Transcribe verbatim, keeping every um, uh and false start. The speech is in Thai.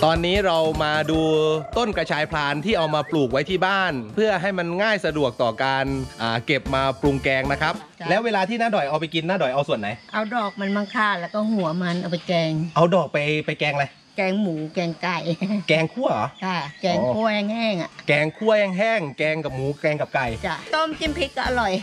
ตอนนี้เรามาดูต้นกระชายพลานที่เอามาปลูกไว้ที่บ้าน เพื่อให้มันง่ายสะดวกต่อการเก็บมาปรุงแกงนะครับแล้วเวลาที่น้าดอยเอาไปกินน้าดอยเอาส่วนไหนเอาดอกมันมังค่าแล้วก็หัวมันเอาไปแกงเอาดอกไปไปแกงอะไรแกงหมูแกงไก่แกงคั่วเหรอค่ะแกงคั่วแห้งๆอ่ะแกงคั่วแห้งๆแกงกับหมูแกงกับไก่จ้ะต้มจิ้มพริกก็อร่อย